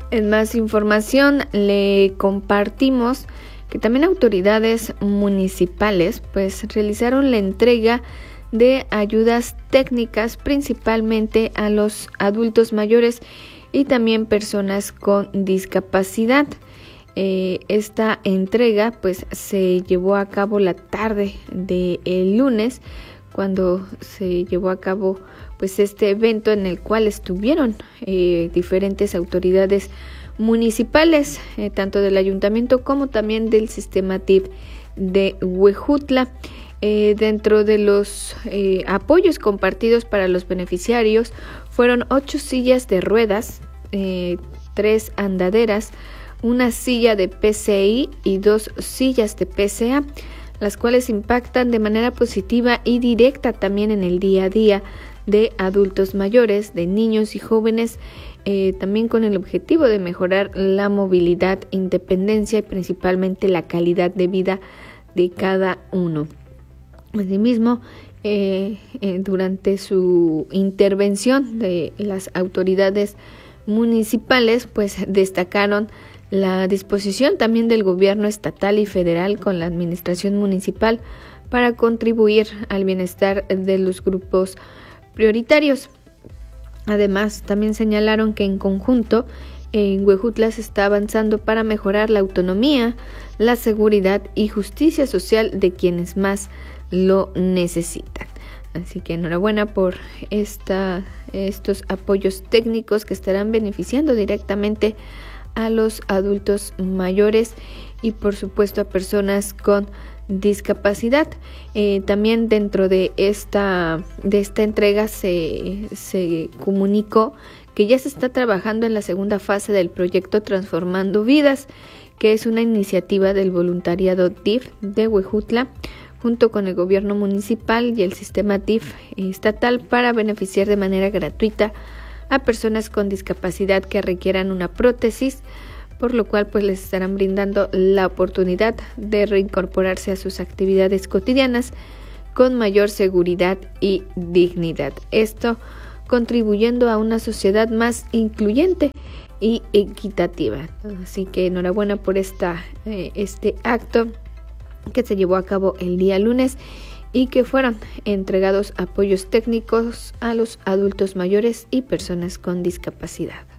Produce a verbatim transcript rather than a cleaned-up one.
En más información le compartimos que también autoridades municipales pues realizaron la entrega de ayudas técnicas principalmente a los adultos mayores y también personas con discapacidad. Eh, esta entrega pues se llevó a cabo la tarde del lunes, cuando se llevó a cabo pues este evento en el cual estuvieron eh, diferentes autoridades municipales, eh, tanto del ayuntamiento como también del sistema T I F de Huejutla. Eh, dentro de los eh, apoyos compartidos para los beneficiarios fueron ocho sillas de ruedas, eh, tres andaderas, una silla de P C I y dos sillas de P C A, las cuales impactan de manera positiva y directa también en el día a día de adultos mayores, de niños y jóvenes, eh, también con el objetivo de mejorar la movilidad, independencia y principalmente la calidad de vida de cada uno. Asimismo, eh, eh, durante su intervención de las autoridades municipales, pues destacaron la disposición también del gobierno estatal y federal con la administración municipal para contribuir al bienestar de los grupos prioritarios. Además, también señalaron que en conjunto en Huejutla se está avanzando para mejorar la autonomía, la seguridad y justicia social de quienes más lo necesitan. Así que enhorabuena por esta, estos apoyos técnicos que estarán beneficiando directamente a los adultos mayores y por supuesto a personas con discapacidad. Eh, también dentro de esta, de esta entrega se, se comunicó que ya se está trabajando en la segunda fase del proyecto Transformando Vidas, que es una iniciativa del voluntariado T I F de Huejutla, junto con el gobierno municipal y el sistema T I F estatal para beneficiar de manera gratuita a personas con discapacidad que requieran una prótesis, por lo cual pues les estarán brindando la oportunidad de reincorporarse a sus actividades cotidianas con mayor seguridad y dignidad. Esto contribuyendo a una sociedad más incluyente y equitativa. Así que enhorabuena por esta, eh, este acto que se llevó a cabo el día lunes y que fueron entregados apoyos técnicos a los adultos mayores y personas con discapacidad.